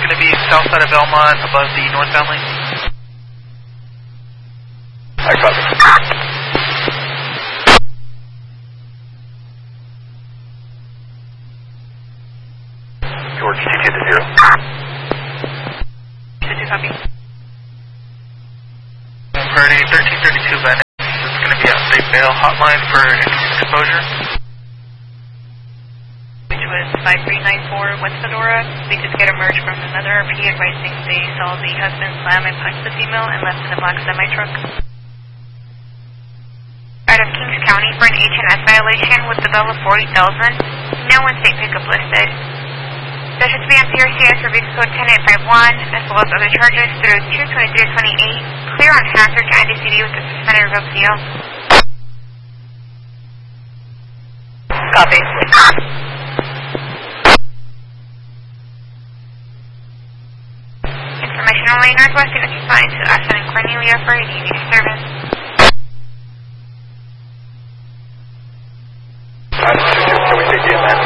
going to be south side of Belmont above the northbound lane. I copy. George, TT to 0. Did you copy? Priority 1332 Van Ness. It's going to be a state bail hotline for exposure. Which was 5394 West Fedora. We just get a merge from another RP advising they saw the husband slam and punch the female and left in a black semi-truck. Out of Kings County for an H&S violation with the bill of $40,000. No one state pickup listed. There should be on PRCS for vehicle code 10851 as well as other charges through 2/23/28. Clear on hazard to IDCD with the suspended revoked CO. Copy. Information only. Northwest Unity Fine to Austin and Cornelia for immediate service. Can we take the advance?